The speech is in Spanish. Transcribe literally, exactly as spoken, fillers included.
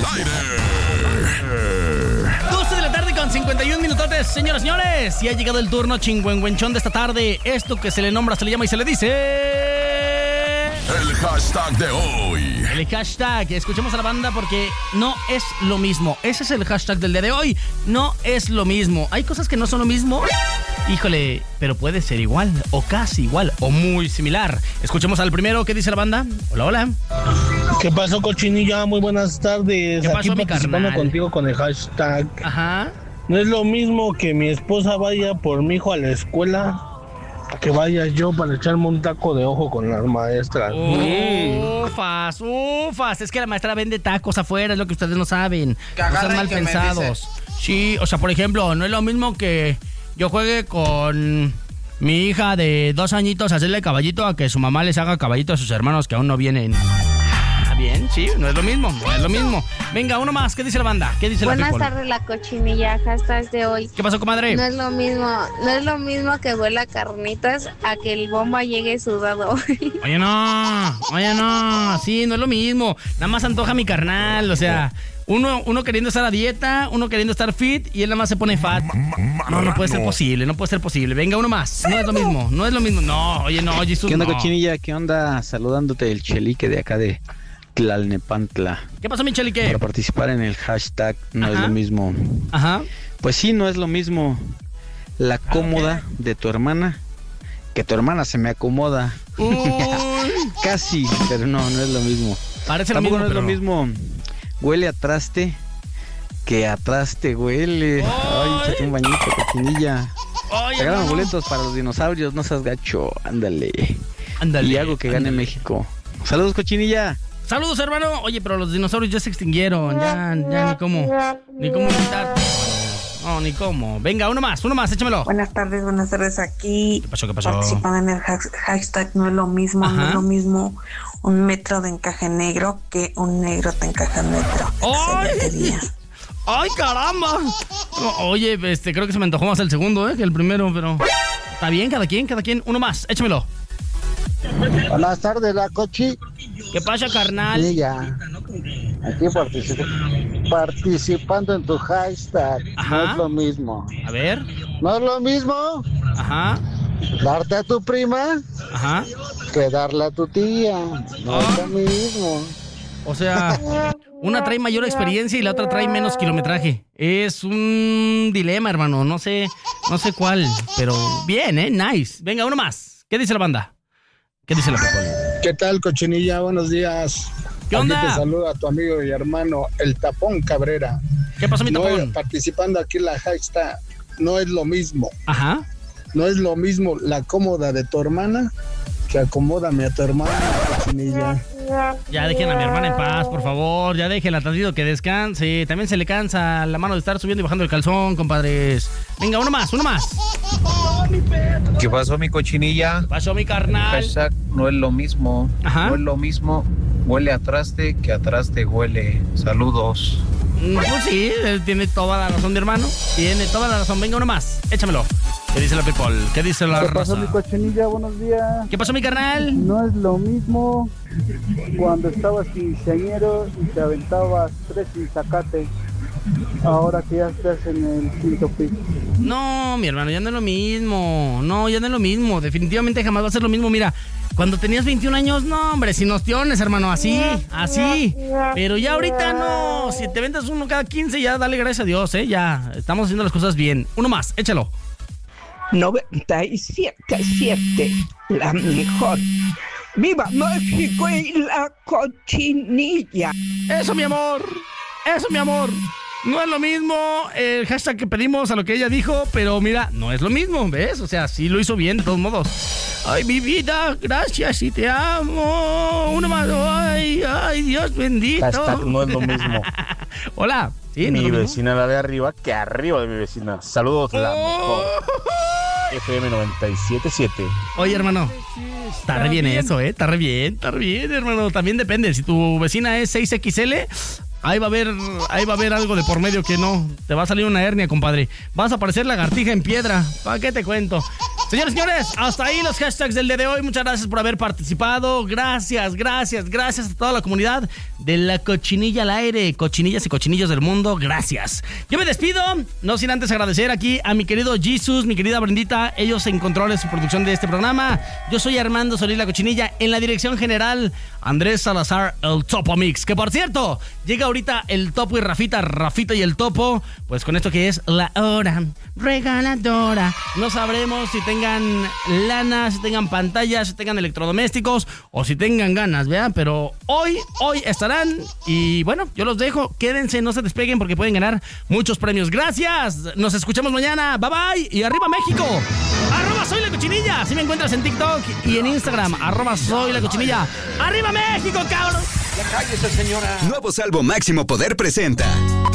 al aire. doce de la tarde con cincuenta y un minutotes, señoras y señores. Y ha llegado el turno chingüengüenchón de esta tarde. Esto que se le nombra, se le llama y se le dice... El hashtag de hoy. El hashtag, escuchemos a la banda porque no es lo mismo. Ese es el hashtag del día de hoy. No es lo mismo. Hay cosas que no son lo mismo. Híjole, pero puede ser igual, o casi igual, o muy similar. Escuchemos al primero. ¿Qué dice la banda? Hola, hola. ¿Qué pasó, cochinilla? Muy buenas tardes. ¿Qué pasó, Aquí mi participando carnal? contigo con el hashtag. Ajá. No es lo mismo que mi esposa vaya por mi hijo a la escuela a que vaya yo para echarme un taco de ojo con las maestras. Ufas, ufas. Es que la maestra vende tacos afuera, es lo que ustedes no saben. No sean mal pensados. Sí, o sea, por ejemplo, no es lo mismo que yo juegue con mi hija de dos añitos a hacerle caballito a que su mamá les haga caballito a sus hermanos que aún no vienen. Bien, sí, no es lo mismo, no es lo mismo. Venga, uno más, ¿qué dice la banda? ¿Qué dice Buenas la people? tardes, la cochinilla, hashtag de hoy. ¿Qué pasó, comadre? No es lo mismo, no es lo mismo que huela carnitas a que el bomba llegue sudado. Oye, no, oye, no, sí, no es lo mismo. Nada más antoja mi carnal, o sea, uno, uno queriendo estar a dieta, uno queriendo estar fit y él nada más se pone fat. No, no puede ser posible, no puede ser posible. Venga, uno más. No es lo mismo, no es lo mismo. No, oye, no, Jesús, ¿Qué onda, no. cochinilla? ¿Qué onda? Saludándote el chelique de acá de Tlalnepantla. ¿Qué pasó, mi chelique? Para participar en el hashtag no Ajá. es lo mismo. Ajá. Pues sí, no es lo mismo la cómoda de tu hermana que tu hermana se me acomoda. Uy, Casi, pero no, no es lo mismo. parece lo Tampoco mismo, no es pero lo mismo huele a traste que a traste huele. Ay, échate un bañito, cochinilla. Oye, Regalan no. boletos para los dinosaurios, no seas gacho, ándale. Ándale. Y hago que gane ándale. México. Saludos, cochinilla. Saludos, hermano. Oye, pero los dinosaurios ya se extinguieron. Ya, ya ni cómo. Ni cómo invitar. No, ni cómo. Venga, uno más, uno más, échamelo. Buenas tardes, buenas tardes. Aquí ¿Qué pasó, qué pasó? participando en el has- hashtag no es lo mismo, Ajá. no es lo mismo un metro de encaje negro que un negro te encaja en metro. ¡Ay! Excelente día. ¡Ay, caramba! No, oye, este, creo que se me antojó más el segundo, ¿eh? Que el primero, pero... Está bien, cada quien, cada quien. Uno más, échamelo. Buenas tardes, la cochi. ¿Qué pasa, carnal? Sí, ya. Aquí participa- participando en tu hashtag. Ajá. No es lo mismo. A ver. No es lo mismo Ajá, darte a tu prima ajá. que darle a tu tía. No Ah. es lo mismo. O sea, una trae mayor experiencia y la otra trae menos kilometraje. Es un dilema, hermano. No sé, no sé cuál, pero bien, ¿eh? Nice. Venga, uno más. ¿Qué dice la banda? ¿Qué dice la people? ¿Qué tal, cochinilla? Buenos días. ¿Qué onda? Aquí te saluda tu amigo y hermano, el Tapón Cabrera. ¿Qué pasó, mi No, tapón? participando aquí en la hashtag, no es lo mismo. Ajá. No es lo mismo la cómoda de tu hermana que acomódame a tu hermana, cochinilla. Ya dejen a mi hermana en paz, por favor. Ya déjenla tantito que descanse. También se le cansa la mano de estar subiendo y bajando el calzón, compadres. Venga, uno más, uno más. ¿Qué pasó, mi cochinilla? Pasó mi carnal. Hashtag no es lo mismo. Ajá. No es lo mismo. Huele a traste que a traste huele. Saludos. Mm, Pues sí, él tiene toda la razón, mi hermano. Tiene toda la razón. Venga, uno más. Échamelo. ¿Qué dice la people? ¿Qué dice la ¿Qué pasó, raza? mi cochinilla? Buenos días. ¿Qué pasó, mi carnal? No es lo mismo cuando estabas quinceañero y te aventabas tres sin zacate. Ahora que ya estás en el quinto piso. No, mi hermano, ya no es lo mismo. No, ya no es lo mismo. Definitivamente jamás va a ser lo mismo. Mira, cuando tenías veintiún años, no, hombre, sin ostiones, hermano, así, así. Pero ya ahorita no. Si te ventas uno cada quince, ya dale gracias a Dios, ¿eh? Ya, estamos haciendo las cosas bien. Uno más, échalo. noventa y siete, siete, la mejor. ¡Viva México y la cochinilla! Eso, mi amor. Eso, mi amor. No es lo mismo el hashtag que pedimos a lo que ella dijo, pero mira, no es lo mismo, ¿ves? O sea, sí lo hizo bien de todos modos. Ay, mi vida, gracias y te amo. Uno más. Ay, ay, Dios bendito. Hashtag no es lo mismo. Hola. Sí, no Mi es lo mismo. vecina, la de arriba, que arriba de mi vecina. Saludos, la mejor. F M noventa y siete punto siete. Oye, hermano, está re bien eso, ¿eh? Está re bien, está re bien, hermano. También depende. Si tu vecina es seis equis ele, ahí va a haber, ahí va a haber algo de por medio que no. Te va a salir una hernia, compadre. Vas a parecer lagartija en piedra. ¿Para qué te cuento? Señores, señores, hasta ahí los hashtags del día de hoy. Muchas gracias por haber participado. Gracias, gracias, gracias a toda la comunidad de la Cochinilla al Aire. Cochinillas y cochinillos del mundo, gracias. Yo me despido, no sin antes agradecer aquí a mi querido Jesus, mi querida Brendita, ellos en controles y producción de este programa. Yo soy Armando Solís La Cochinilla, en la dirección general Andrés Salazar, el Topo Mix. Que por cierto, llega ahorita el Topo y Rafita, Rafita y el Topo, pues con esto que es la hora regaladora. No sabremos si tengan lana, si tengan pantallas, si tengan electrodomésticos o si tengan ganas, ¿verdad? Pero hoy, hoy estarán y bueno, yo los dejo. Quédense, no se despeguen porque pueden ganar muchos premios. Gracias, nos escuchamos mañana. Bye bye y arriba México. Arroba Soy La Cochinilla. Si me encuentras en TikTok y en Instagram, arroba Soy La Cochinilla. ¡Arriba México, cabrón! Ya cállese, señora. Nuevo Salvo Máximo Poder presenta